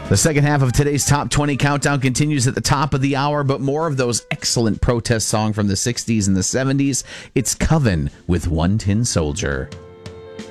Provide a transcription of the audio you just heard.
The second half of today's Top 20 Countdown continues at the top of the hour, but more of those excellent protest songs from the 60s and the 70s. It's Coven with One Tin Soldier.